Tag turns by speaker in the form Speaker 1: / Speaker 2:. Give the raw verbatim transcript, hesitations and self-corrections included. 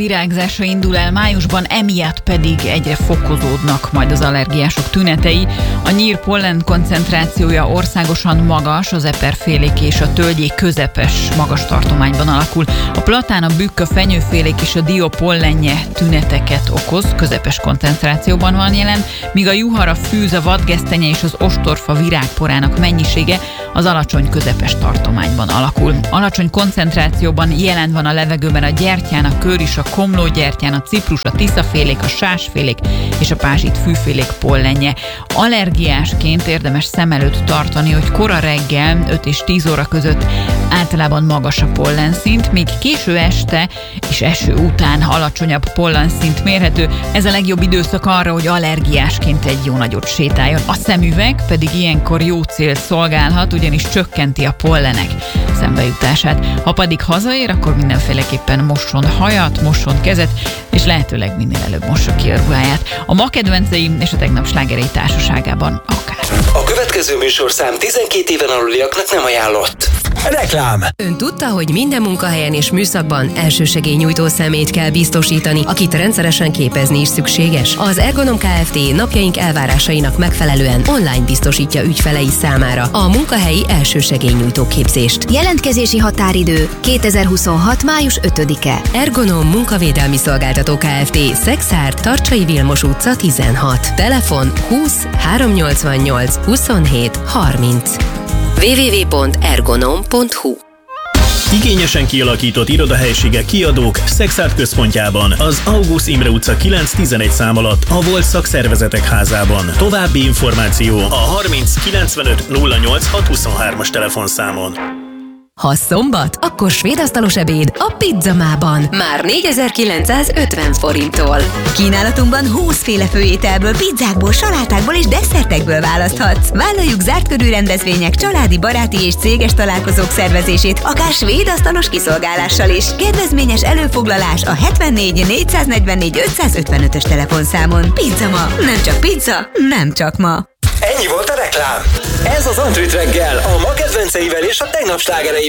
Speaker 1: Virágzása indul el májusban, emiatt pedig egyre fokozódnak majd az allergiások tünetei. A nyír pollen koncentrációja országosan magas, az eperfélék és a tölgyék közepes magas tartományban alakul. A platán, a bükk, a fenyőfélék és a dió pollenje tüneteket okoz, közepes koncentrációban van jelen, míg a juhar, a fűz, a vadgesztenye és az ostorfa virágporának mennyisége az alacsony közepes tartományban alakul. Alacsony koncentrációban jelen van a levegőben a gyertyán, a köris, a komlógyertyán, a ciprus, a tiszafélék, a sásfélék és a pázsit fűfélék pollenje. Allergiásként érdemes szem előtt tartani, hogy kora reggel öt és tíz óra között általában magas a pollenszint, míg késő este és eső után alacsonyabb pollenszint mérhető. Ez a legjobb időszak arra, hogy allergiásként egy jó nagyot sétáljon. A szemüveg pedig ilyenkor jó cél szolgálhat, ugyanis csökkenti a pollenek szembejutását. Ha pedig hazaér, akkor mindenféleképpen mosson hajat, mosson kezet, és lehetőleg minél előbb mossa ki a ruháját. A ma kedvencei és a tegnap slágerei társaságában akár.
Speaker 2: A következő műsorszám tizenkét éven aluliaknak nem ajánlott. Reklám!
Speaker 3: Ön tudta, hogy minden munkahelyen és műszakban elsősegélynyújtó személyt kell biztosítani, akit rendszeresen képezni is szükséges? Az Ergonom Kft. Napjaink elvárásainak megfelelően online biztosítja ügyfelei számára a munkahelyi elsősegélynyújtó képzést.
Speaker 4: Jelentkezési határidő kétezer-huszonhat. május ötödike.
Speaker 3: Ergonom Munkavédelmi Szolgáltató Kft. Szexárd, Tarcsai Vilmos utca tizenhat. Telefon húsz háromszáznyolcvannyolc huszonhét harminc. double-u double-u double-u pont ergonom pont hu.
Speaker 5: Igényesen kialakított irodahelyiségek, kiadók Szexárd központjában, az Augusz Imre utca kilenc tizenegy szám alatt, a Volt Szakszervezetek Házában. További információ a harminc kilencvenöt nulla nyolcvanhat huszonhármas telefonszámon.
Speaker 3: Ha szombat, akkor svédasztalos ebéd a Pizzamában. Már négyezer-kilencszázötven forinttól.
Speaker 6: Kínálatunkban húszféle főételből, pizzákból, salátákból és desszertekből választhatsz. Vállaljuk zárt körű rendezvények, családi, baráti és céges találkozók szervezését, akár svédasztalos kiszolgálással is. Kedvezményes előfoglalás a hetvennégy négyszáznegyvennégy ötszázötvenötös telefonszámon. Pizzama, nem csak pizza, nem csak ma.
Speaker 2: Ennyi volt a reklám. Ez az Antrit reggel, a ma kedvenceivel és a tegnap slágereivel.